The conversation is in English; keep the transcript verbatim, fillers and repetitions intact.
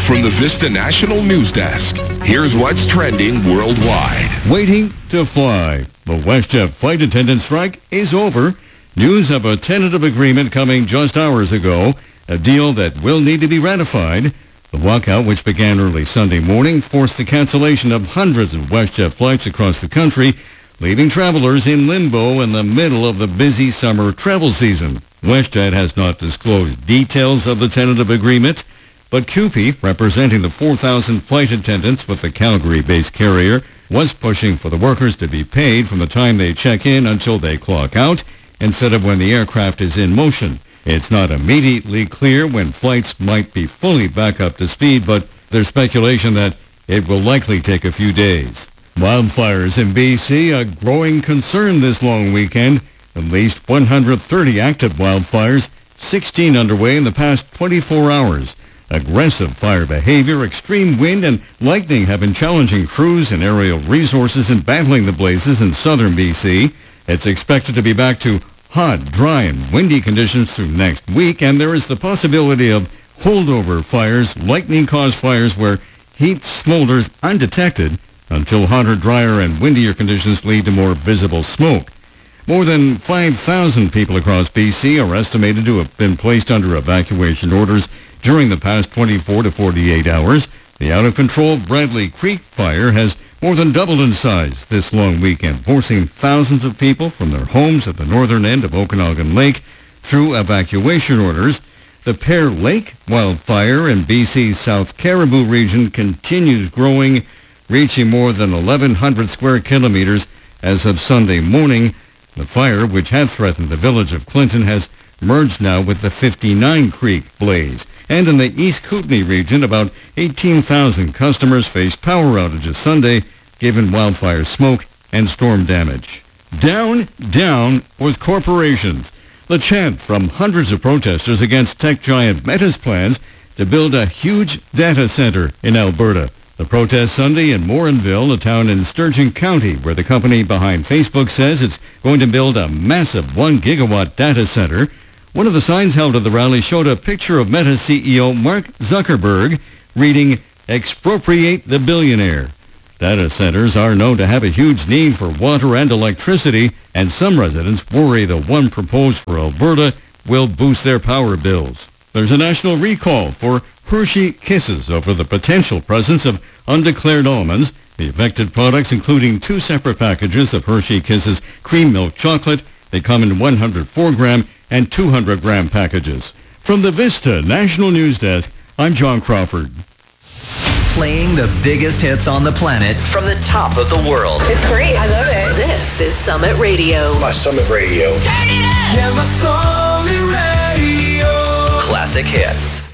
From the Vista National News Desk, here's what's trending worldwide. Waiting to fly. The WestJet flight attendant strike is over. News of a tentative agreement coming just hours ago, a deal that will need to be ratified. The walkout, which began early Sunday morning, forced the cancellation of hundreds of WestJet flights across the country, leaving travelers in limbo in the middle of the busy summer travel season. WestJet has not disclosed details of the tentative agreement, but C U P E, representing the four thousand flight attendants with the Calgary-based carrier, was pushing for the workers to be paid from the time they check in until they clock out, instead of when the aircraft is in motion. It's not immediately clear when flights might be fully back up to speed, but there's speculation that it will likely take a few days. Wildfires in B C, a growing concern this long weekend. At least one hundred thirty active wildfires, sixteen underway in the past twenty-four hours. Aggressive fire behavior, extreme wind, and lightning have been challenging crews and aerial resources in battling the blazes in southern B C. It's expected to be back to hot, dry, and windy conditions through next week, and there is the possibility of holdover fires, lightning-caused fires where heat smolders undetected until hotter, drier, and windier conditions lead to more visible smoke. More than five thousand people across B C are estimated to have been placed under evacuation orders during the past twenty-four to forty-eight hours. The out-of-control Bradley Creek fire has more than doubled in size this long weekend, forcing thousands of people from their homes at the northern end of Okanagan Lake through evacuation orders. The Pear Lake wildfire in B C's South Caribou region continues growing, reaching more than eleven hundred square kilometers as of Sunday morning. The fire, which had threatened the village of Clinton, has merged now with the fifty-nine Creek blaze. And in the East Kootenay region, about eighteen thousand customers faced power outages Sunday, given wildfire smoke and storm damage. Down, down with corporations. The chant from hundreds of protesters against tech giant Meta's plans to build a huge data center in Alberta. The protest Sunday in Morinville, a town in Sturgeon County, where the company behind Facebook says it's going to build a massive one gigawatt data center. One of the signs held at the rally showed a picture of Meta C E O Mark Zuckerberg reading, "Expropriate the billionaire." Data centers are known to have a huge need for water and electricity, and some residents worry the one proposed for Alberta will boost their power bills. There's a national recall for Hershey Kisses over the potential presence of undeclared almonds. The affected products, including two separate packages of Hershey Kisses cream milk chocolate. They come in one hundred four gram and two hundred gram packages. From the Vista National News Desk, I'm John Crawford. Playing the biggest hits on the planet from the top of the world. It's great. I love it. This is Summit Radio. My Summit Radio. Turn it up! Yeah, my Summit Radio. Classic hits.